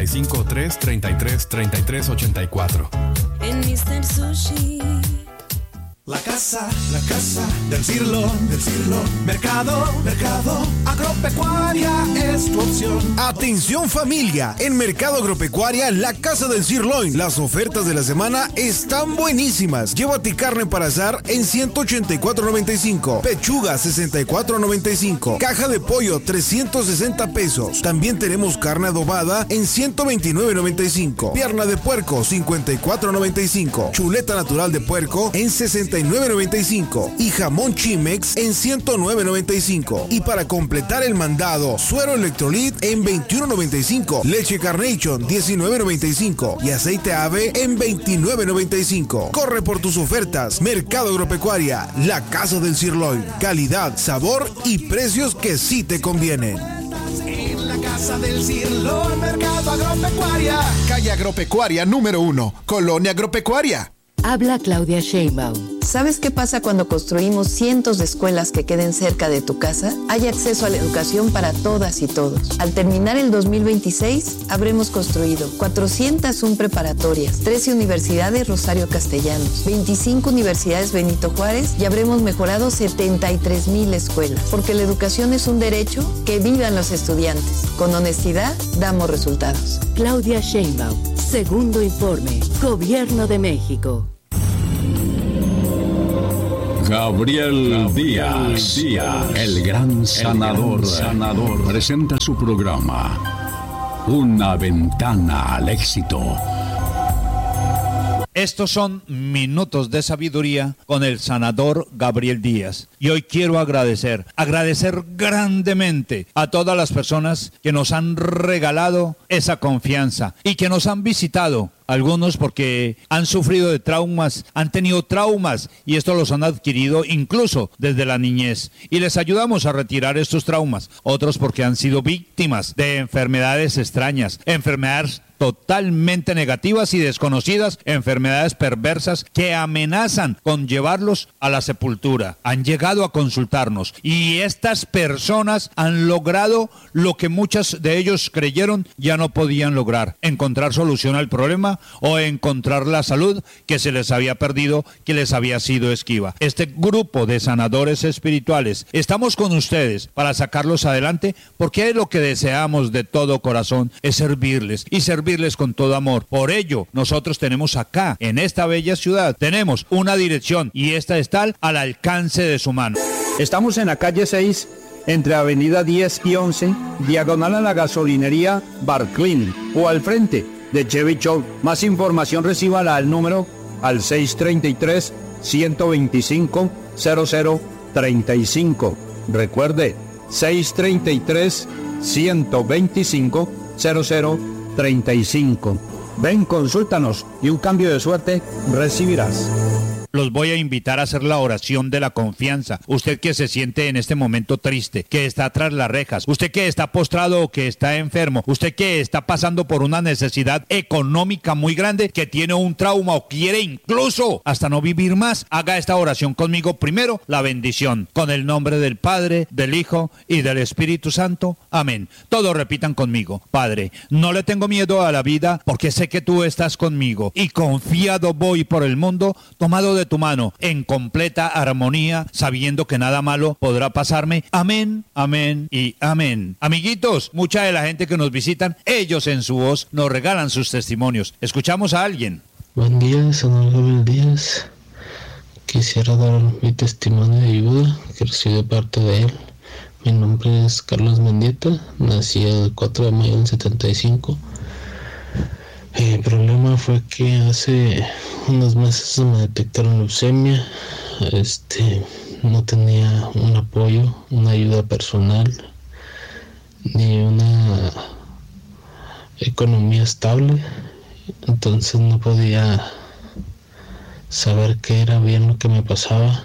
55-333-3384. En Mr. Sushi. La casa del Cirlón, mercado agropecuaria es tu opción. Atención familia, en Mercado Agropecuaria, la Casa del Sirloin, las ofertas de la semana están buenísimas. Llévate carne para asar en $184.95, pechuga $64.95, caja de pollo $360. También tenemos carne adobada en $129.95, pierna de puerco $54.95, chuleta natural de puerco en $69.95 y jamón Chimex en $109.95. Y para completar el mandado, suero Electrolit en $21.95, leche Carnation $19.95 y aceite ave en $29.95. Corre por tus ofertas. Mercado Agropecuaria, la Casa del Sirloin. Calidad, sabor y precios que sí te convienen. En la Casa del Cirlón, Mercado Agropecuaria. Calle Agropecuaria número 1, Colonia Agropecuaria. Habla Claudia Sheinbaum. ¿Sabes qué pasa cuando construimos cientos de escuelas que queden cerca de tu casa? Hay acceso a la educación para todas y todos. Al terminar el 2026, habremos construido 401 preparatorias, 13 universidades Rosario Castellanos, 25 universidades Benito Juárez y habremos mejorado 73,000 escuelas. Porque la educación es un derecho, que vivan los estudiantes. Con honestidad, damos resultados. Claudia Sheinbaum, segundo informe, Gobierno de México. Gabriel Díaz, el gran sanador, presenta su programa Una ventana al éxito. Estos son minutos de sabiduría con el sanador Gabriel Díaz. Y hoy quiero agradecer grandemente a todas las personas que nos han regalado esa confianza y que nos han visitado. Algunos porque han sufrido de traumas, han tenido traumas y esto los han adquirido incluso desde la niñez. Y les ayudamos a retirar estos traumas. Otros porque han sido víctimas de enfermedades extrañas, enfermedades totalmente negativas y desconocidas, enfermedades perversas que amenazan con llevarlos a la sepultura. Han llegado a consultarnos y estas personas han logrado lo que muchos de ellos creyeron ya no podían lograr: encontrar solución al problema o encontrar la salud que se les había perdido, que les había sido esquiva. Este grupo de sanadores espirituales, estamos con ustedes para sacarlos adelante, porque lo que deseamos de todo corazón es servirles y servirles con todo amor. Por ello, nosotros tenemos acá, en esta bella ciudad, tenemos una dirección y esta está al alcance de su mano. Estamos en la calle 6, entre avenida 10 y 11, diagonal a la gasolinería Barclin, o al frente de Chevy Show. Más información recíbala al número al 633-125-0035. Recuerde, 633-125-0035. Ven, consúltanos y un cambio de suerte recibirás. Los voy a invitar a hacer la oración de la confianza. Usted que se siente en este momento triste, que está tras las rejas, usted que está postrado o que está enfermo, usted que está pasando por una necesidad económica muy grande, que tiene un trauma o quiere incluso hasta no vivir más, haga esta oración conmigo. Primero, la bendición. Con el nombre del Padre, del Hijo y del Espíritu Santo. Amén. Todos repitan conmigo. Padre, no le tengo miedo a la vida porque sé que tú estás conmigo y confiado voy por el mundo, tomado de tu mano, en completa armonía, sabiendo que nada malo podrá pasarme. Amén, amén y amén. Amiguitos, mucha de la gente que nos visitan, ellos en su voz nos regalan sus testimonios. Escuchamos a alguien. Buen día, sanador Gabriel Díaz. Quisiera dar mi testimonio de ayuda que recibí de parte de él. Mi nombre es Carlos Mendieta, nací el 4 de mayo del 75. El problema fue que hace unos meses me detectaron leucemia. No tenía un apoyo, una ayuda personal, ni una economía estable. Entonces no podía saber qué era bien lo que me pasaba.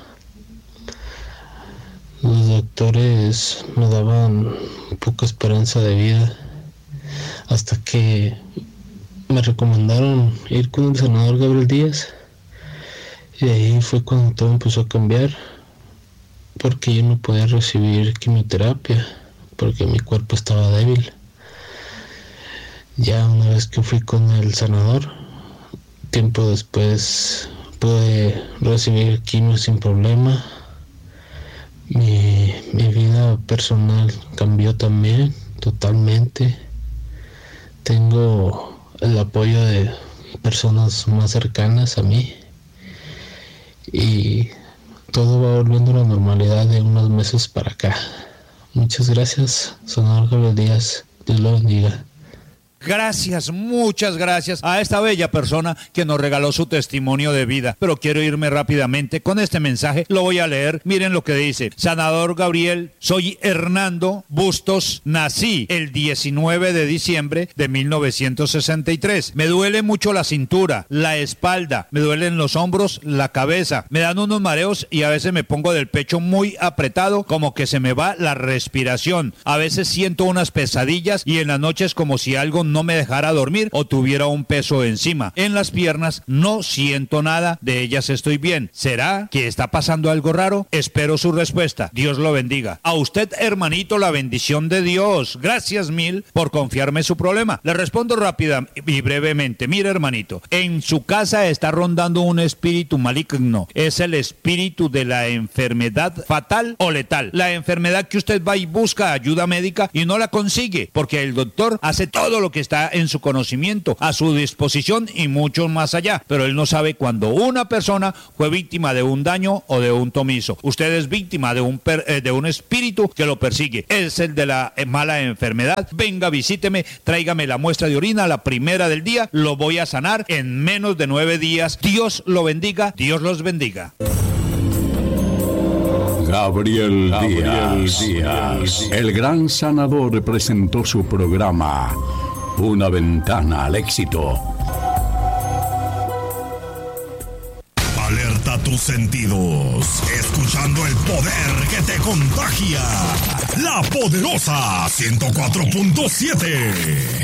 Los doctores me daban poca esperanza de vida hasta que me recomendaron ir con el sanador Gabriel Díaz, y ahí fue cuando todo empezó a cambiar, porque yo no podía recibir quimioterapia porque mi cuerpo estaba débil. Ya una vez que fui con el sanador, tiempo después pude recibir quimio sin problema. Mi vida personal cambió también totalmente. Tengo el apoyo de personas más cercanas a mí y todo va volviendo a la normalidad de unos meses para acá. Muchas gracias, Sanador Gabriel Díaz. Dios lo bendiga. Gracias, muchas gracias a esta bella persona que nos regaló su testimonio de vida. Pero quiero irme rápidamente con este mensaje, lo voy a leer. Miren lo que dice: Sanador Gabriel, soy Hernando Bustos, nací el 19 de diciembre de 1963. Me duele mucho la cintura, la espalda, me duelen los hombros, la cabeza, me dan unos mareos y a veces me pongo del pecho muy apretado, como que se me va la respiración. A veces siento unas pesadillas y en las noches como si algo no me dejara dormir o tuviera un peso encima. En las piernas no siento nada, de ellas estoy bien. ¿Será que está pasando algo raro? Espero su respuesta. Dios lo bendiga. A usted, hermanito, la bendición de Dios. Gracias mil por confiarme su problema. Le respondo rápida y brevemente. Mire, hermanito, en su casa está rondando un espíritu maligno. Es el espíritu de la enfermedad fatal o letal. La enfermedad que usted va y busca ayuda médica y no la consigue, porque el doctor hace todo lo que está en su conocimiento, a su disposición y mucho más allá, pero él no sabe cuando una persona fue víctima de un daño o de un tomizo. Usted es víctima de un espíritu que lo persigue, es el de la mala enfermedad. Venga, visíteme, tráigame la muestra de orina, la primera del día, lo voy a sanar en menos de 9 días. Dios lo bendiga, Dios los bendiga. Gabriel Díaz, el gran sanador, presentó su programa Una Ventana al Éxito. Alerta tus sentidos, escuchando el poder que te contagia. La Poderosa 104.7.